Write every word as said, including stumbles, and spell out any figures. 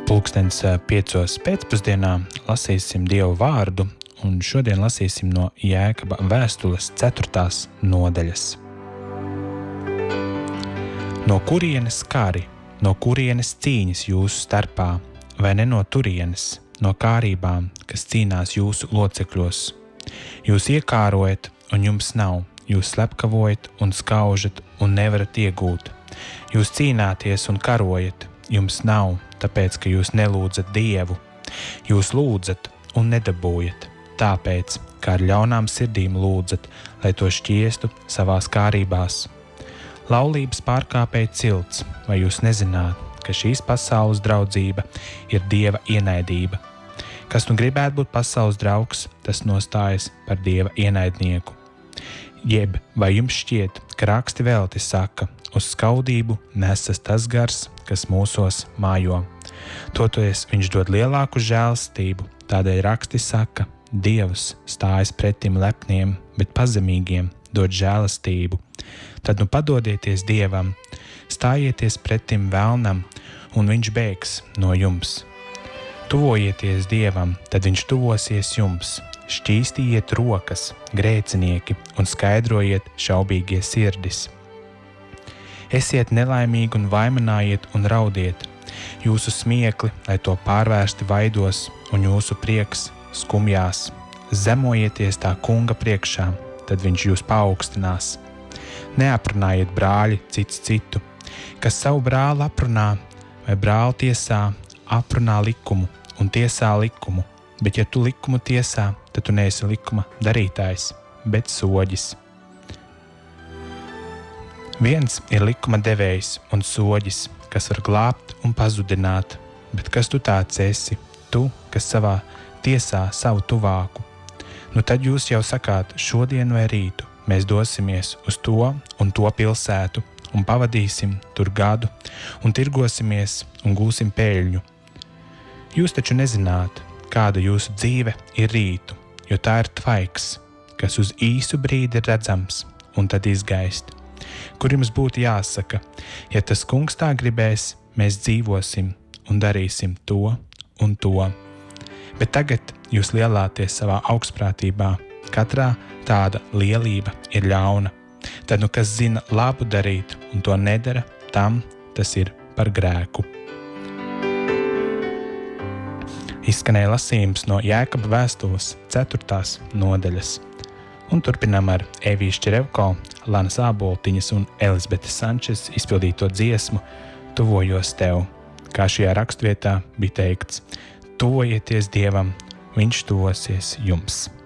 Pulkstens piecos pēcpusdienā lasīsim Dievu vārdu, un šodien lasīsim no Jēkaba vēstules ceturtās nodaļas. No kurienes kari, no kurienes cīņas jūsu starpā, vai ne no turienes, no kārībām, kas cīnās jūsu locekļos? Jūs iekārojat, un jums nav, jūs slepkavojat un skaužat un nevarat iegūt. Jūs cīnāties un karojat, jums nav, tāpēc, ka jūs nelūdzat Dievu. Jūs lūdzat un nedabūjat, tāpēc, ka ar ļaunām sirdīm lūdzat, lai to šķiestu savās kārībās. Laulības pārkāpēja cilts, vai jūs nezināt, ka šīs pasaules draudzība ir Dieva ienaidība? Kas nu gribētu būt pasaules draugs, tas nostājas par Dieva ienaidnieku. Jeb, vai jums šķiet, ka raksti velti saka, uz skaudību nesas tas gars, kas mūsos mājo. Toties viņš dod lielāku žēlstību, tādēļ raksti saka, Dievs stājas pretim lepniem, bet pazemīgiem dod žēlastību. Tad nu padodieties Dievam, stājieties pretim velnam, un viņš bēgs no jums. Tuvojieties Dievam, tad viņš tuvosies jums. Šķīstījiet rokas, grēcinieki, un skaidrojiet šaubīgie sirdis. Esiet nelaimīgi un vaimanājiet un raudiet, jūsu smiekli, lai to pārvērsti vaidos, un jūsu prieks skumjās. Zemojieties tā kunga priekšā, tad viņš jūs paaugstinās. Neaprunājiet brāļi cits citu, kas savu brāli aprunā vai brāli tiesā, aprunā likumu un tiesā likumu, bet ja tu likumu tiesā, tad tu neesi likuma darītājs, bet soģis. Viens ir likuma devējs un soģis, kas var glābt un pazudināt, bet kas tu tāds esi, tu, kas savā tiesā savu tuvāku? Nu tad jūs jau sakāt, šodien vai rītu mēs dosimies uz to un to pilsētu un pavadīsim tur gadu un tirgosimies un gūsim peļņu. Jūs taču nezināt, kāda jūsu dzīve ir rītu, jo tā ir tvaiks, kas uz īsu brīdi ir redzams un tad izgaist. Kur jums būtu jāsaka, ja tas kungs tā gribēs, mēs dzīvosim un darīsim to un to. Bet tagad jūs lielāties savā augstprātībā, katrā tāda lielība ir ļauna. Tad nu kas zina labu darīt un to nedara, tam tas ir par grēku. Izskanēja lasījums no Jēkaba vēstules ceturtās nodaļas. Un turpinām ar Eviju Šķerevko, Lanas Āboltiņas un Elizabetes Sančes izpildīto dziesmu Tuvojos tev. Kā šajā rakstvietā bija teikts, tuvojieties Dievam, viņš tuvosies jums.